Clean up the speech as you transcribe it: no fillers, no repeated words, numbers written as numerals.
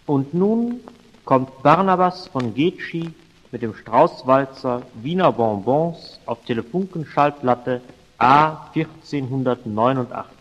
Und nun kommt Barnabas von Getschi mit dem Straußwalzer Wiener Bonbons auf Telefunken-Schallplatte A 1489.